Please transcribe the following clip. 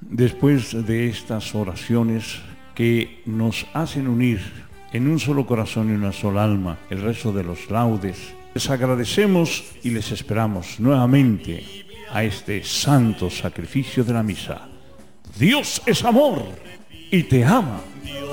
después de estas oraciones que nos hacen unir en un solo corazón y una sola alma el resto de los laudes, les agradecemos y les esperamos nuevamente a este santo sacrificio de la misa. Dios es amor y te ama.